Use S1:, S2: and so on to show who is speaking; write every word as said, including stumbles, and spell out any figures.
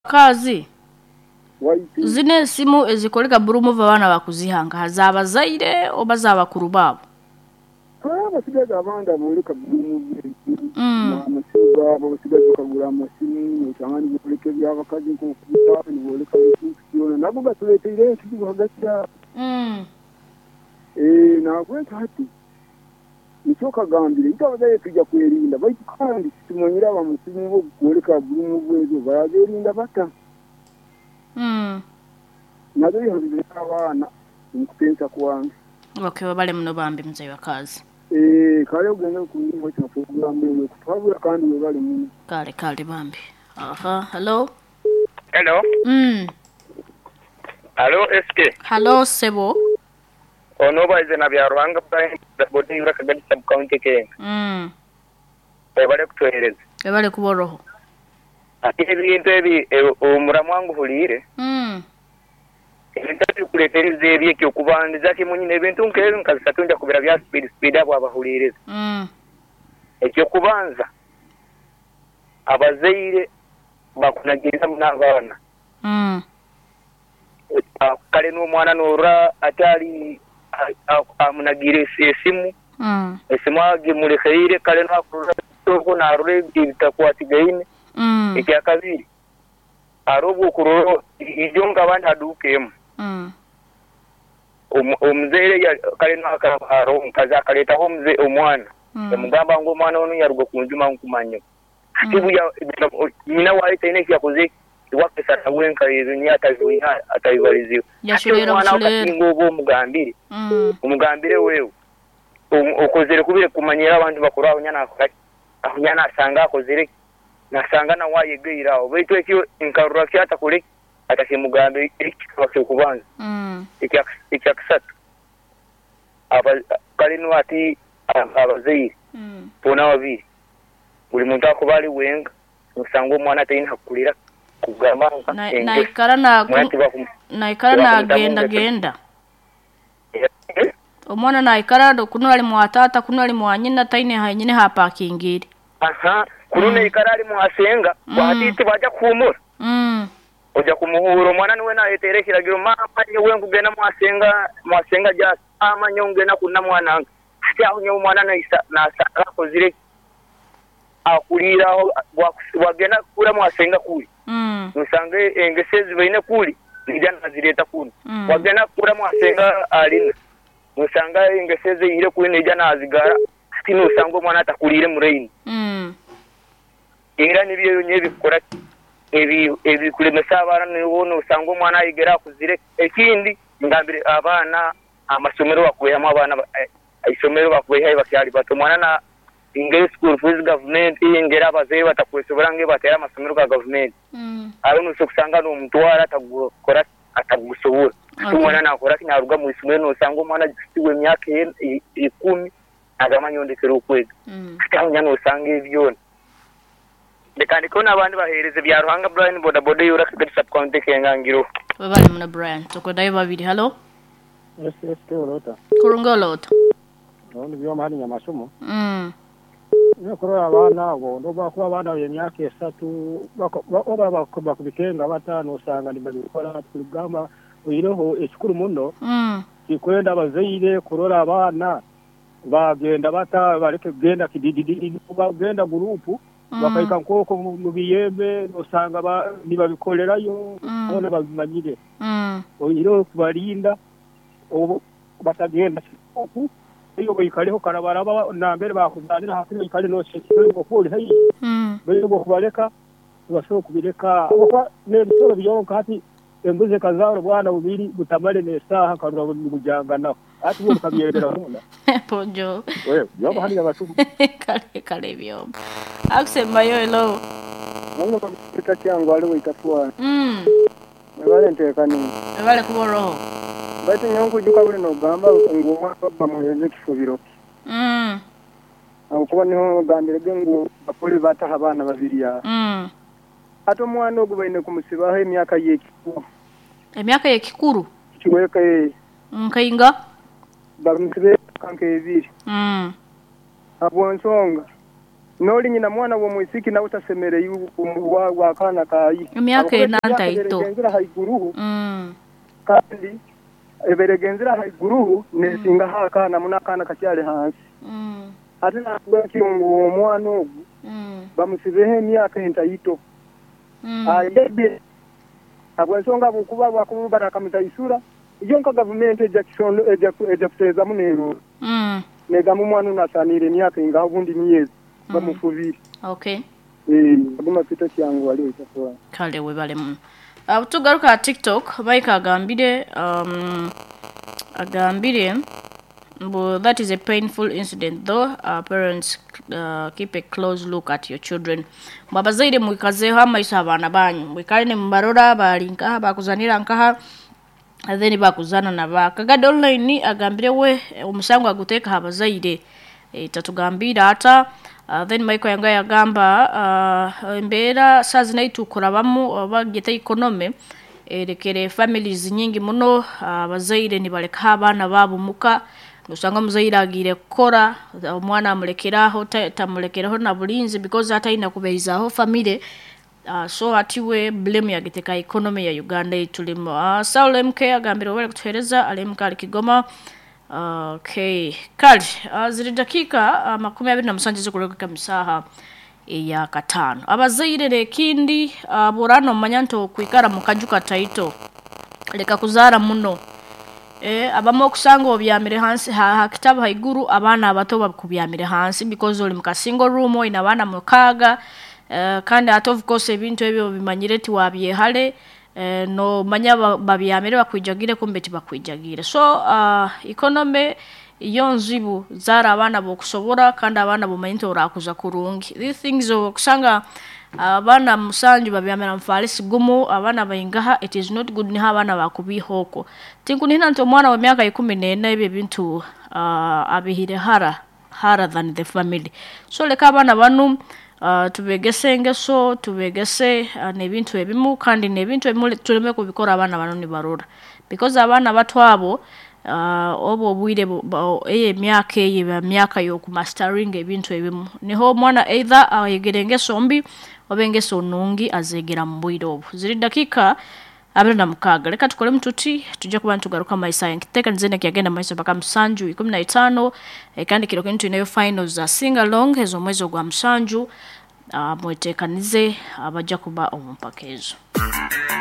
S1: kazi zine simu ezikoleka bulumu vabana bakuzihanga hazaba zaire oba zabakuru babo
S2: abasigaza abanda boleka bulumu amasiga abo basigaza kagura amasimu utangani boleka byabakazi ko kubita ni boleka byona nabo batuletire kibigo hagati ya mm eh nakweta hati nicyo kagambire itabaye tujya kwerinda baiti kandi tumonyira abamusimu bo boleka bulumu bwezo bayagerinda bata mm nado yabize abana umukupensa kwanza
S1: okay bale muno bambi mzee wa kazi
S2: eh kale ugenda kunyimba cyo program yo kutwabura kandi bale muno
S1: kale kale bambi aha hello
S3: hello
S1: mm
S3: hello sk
S1: hello sebo
S3: ono baize na bya ruhanga prime bodi yura kagadi sub county ke
S1: mm
S3: ebale kutwereza
S1: ebale kuboroho
S3: ati ebintu ebi omuramu wangu hulire
S1: mm
S3: ebintu kuletereza ebi kyo kubandiza kimunyine ebintu nkero nkazisatunja kubira bya speed speed abo abahulireza
S1: mm
S3: ekyo kubanza abazeire bakunagiriza munabana
S1: mm
S3: kale no mwana nora atali amunagire esimu
S1: mm
S3: esimu agimulekheire kale no akurura toko na rure bitakwatigaine
S1: mm
S3: ikyakabiri arobo kuroro ijonga bandi adukemu
S1: mm
S3: omuzere kale no akaro nkaza akaleta ho muze omwana emugamba ngo mwana ono yarugo kunjuma nkumanyo kibu ya nyina waite ine kyakoze iwapesa tawenka yezo ni atajuya atayibaliziyo
S1: yashirera
S3: mushire ngobo omugambire
S1: mm
S3: omugambire wewe okozere kubire kumanyira abantu bakuraho nyana akora nyana asanga akozere nasanga na wayegeiraho baitu ekyo inkarura kyata kule atakimugambe ekikabase kubanza
S1: mm
S3: ikyakisatu aba kalino ati abazeyi
S1: mm
S3: pona wabiri buli muntu akubali wenga usango mwana tayin hakulira kugama
S1: na na ikara na na ikara na genda genda omwana na ikara do kuno ali mwatata kuno ali mwanyina taine hanyine hapa kingiri
S3: aha kuno mm. ikara ali mwasenga mm. batiti baja kumura
S1: mm
S3: oja kumuhuro mwana niwe na eterekiragiro mama yewe ngugena mwasenga mwasenga ja ama nyonge na kunna mwana ati aho nyo mwana na isa na sakozire akulira wagena kura mwasenga kuri
S1: mm
S3: nusange engesezi baine kuri nijana zireta kuno
S1: mm.
S3: wagena kura mwasenga alina nusanga engesezi ire kuri nijana azigara ati nusango mwana atakulire mureini
S1: mm
S3: era nibiyo nyebi bikora ebi ebi kulemesa abana niwo nusango mwana ayigera kuzire ekindi ngambire abana amasomero bakuyamo abana ayisomero bakuye hayi bakyali bato mwana na English school fees government ingera abazeyi batakwesobora nge batera amasomero ga government
S1: mm
S3: aro nuso kusanga no mutwara atagukora atagusobora umwana nakora kinyaruga mu isomero nusango mwana gifitiwe myaka ikumi agamanyondekero ukwezi
S1: mm
S3: cyangwa nusanga ibyo Dekandi kona abandi bahereze bya ruhanga Brian boda boda yura kagati sub county kengangiro
S1: babale muna Brian tokodaye babiri hello
S2: yes yes lota
S1: kurunga lota
S2: none byo mani nyamasumo
S1: mm
S2: ne koro abana ngo ndo bakwa abana y'emyaka esatu baba bakuba kubikenga batano usanga ndibikora turugamba uyireho ekikuru muno
S1: mm
S2: kikwenda abazeire kurora abana bagenda bata bareke genda kidididi bagenda gurupu bakayika nkoko mu biyembe usanga nibabikolerayo none babimanyire
S1: mm
S2: uyiro kubarinda obo batagenda iyo bayikaleho karabaraba nambere bakuzanira hakiri ikale no shekiro ngo kuri hayi
S1: mm
S2: byo ngo kubareka basho kubireka abo ne bisoro byo kati embuze kazaro bwana bubiri butamare nesaha karura bujangana ati bo kabiyerera nona
S1: pojo
S2: wewe yo bahani abatubu
S1: kale kale byo akse mayo hello
S2: none bakita cyango ali wikatwa
S1: mm
S2: bale ntekani
S1: bale kuboroho
S2: bati nyongo juka buri no gamba ngomwa baba muyenze kifubiro
S1: mm
S2: abo kuba niho gambire ngo bakuri bataha abana babiri ya
S1: mm
S2: ato mwana ogubaine kumusibaho emyaka yekikuru
S1: emyaka yekikuru
S2: kiweka ye
S1: nkayinga
S2: bamusibe kanke ebiri
S1: mm
S2: abo nsonga noli nyina mwana wo mwisiki na utasemere wa wa kana kai
S1: emyaka enanta ito
S2: haiguruhu
S1: mm
S2: kandi eberegenzira haiguruhu nesinga hakana munakana kacyale hansi
S1: mm
S2: ate nakubaki ngo omwana ogu
S1: mm
S2: bamusibehe emyaka entaito
S1: mm
S2: ayebe abwensonga bukuba bakuba barakamutaisura yonka government eja kisondo eja eja kuteza munero
S1: mm
S2: nega mu mwana nasanire emyaka inga ubundi miyezi bamufubiri
S1: okay
S2: eh abuma pita kyangu wali cyakora
S1: kale we bale mu uh, tugaruka TikTok Mike agambire um agambire but that is a painful incident though uh, parents uh, keep a close look at your children babazaire mwikazeho amaisha abana banyu mwikale ne mbarora balinka bakuzanira nkaha then bakuzana nabakagada online agambire we umusango aguteka habazaire e, tatugambira ata uh, then Mike yanga yagamba uh, mbera sazi naitukurabamo bagita economy erekere families nyingi muno abazaire uh, nibaleka abana babo muka usanga muzaire agire kukora omwana amulekeraho tamulekeraho na bulinzi because hata ina kubeizaho family uh, so atiwe blame yagiteka economy ya Uganda itulimo uh, Saul M K agambira wale kutuhereza alemka alikigoma uh, okay kali uh, ziri dakika uh, makumi abiri na musanju zikuloka misaha ya katano abazaire lekindi uh, burano manyanto kwikara mukajuka taito leka kuzara muno eh abamo kusanga obyamire hansi ha, ha kitabu haiguru abana abato bakubyamire hansi because oli muka single room ina abana mukaga uh, kandi at of course ebintu ebyo bimanyireti wabye hale uh, no manya babyamire bakwijagire kumbeti bakwijagire so uh, economy yonzibu zara abana bokusobora kandi abana bomanyito orakuza kurungi these things okusanga abana musanju babyamira mfalisi gumu abana bayingaha it is not good ni abana bakubihoko tinkunina nto mwana wa myaka ikumi n'ine ebe bintu uh, abihire hara hara than the family so leka abana banu uh, tubegesenge so tubegese uh, nebintu ebimu kandi nebintu ebimu tuleme kubikora abana banu ni barura because abana batwabo uh, obo bwire eye myaka eye myaka yo ku mastering ebintu ebimu niho mwana either ayegerenge sombi obenge sonungi azegera mbwire obo ziri dakika abiri na mukaga leka tukole mtuti tujja kuba ntugaruka maisa yankiteka nzene kyagenda maisa baka msanju ikumi na itano e, kandi kilo kintu inayo finals za sing along ezo mwezo gwa msanju uh, mwetekanize abajja kuba omumpakezo